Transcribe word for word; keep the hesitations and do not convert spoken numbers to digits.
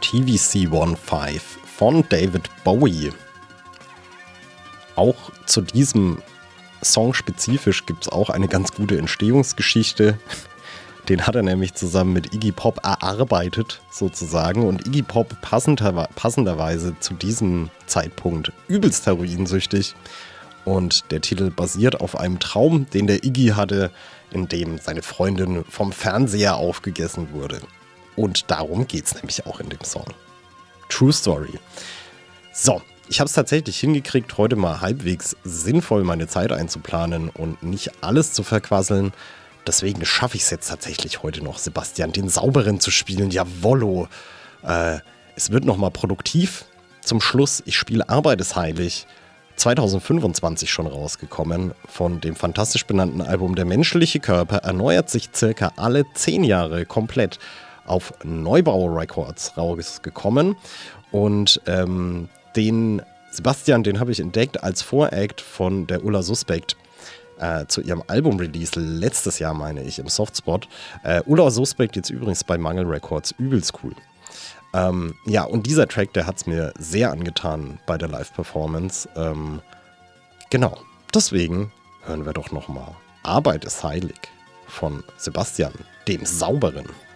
T V C fünfzehn von David Bowie. Auch zu diesem Song spezifisch gibt es auch eine ganz gute Entstehungsgeschichte. Den hat er nämlich zusammen mit Iggy Pop erarbeitet, sozusagen. Und Iggy Pop passender, passenderweise zu diesem Zeitpunkt übelst heroinsüchtig. Und der Titel basiert auf einem Traum, den der Iggy hatte, in dem seine Freundin vom Fernseher aufgegessen wurde. Und darum geht es nämlich auch in dem Song. True Story. So, ich habe es tatsächlich hingekriegt, heute mal halbwegs sinnvoll meine Zeit einzuplanen und nicht alles zu verquasseln. Deswegen schaffe ich es jetzt tatsächlich heute noch, Sebastian, den Sauberen zu spielen. Jawollo. Äh, es wird nochmal produktiv. Zum Schluss, ich spiele Arbeit ist heilig. zwanzig fünfundzwanzig schon rausgekommen. Von dem fantastisch benannten Album Der menschliche Körper erneuert sich circa alle zehn Jahre komplett auf Neubau Records rausgekommen. Und ähm, den Sebastian, den habe ich entdeckt als Voract von der Ulla Suspect. Äh, zu ihrem Album-Release letztes Jahr, meine ich, im Softspot. Äh, Ulla Suspect jetzt übrigens bei Mangel Records, übelst cool. Ähm, ja, und dieser Track, der hat es mir sehr angetan bei der Live-Performance. Ähm, genau, deswegen hören wir doch nochmal Arbeit ist heilig von Sebastian, dem Sauberen.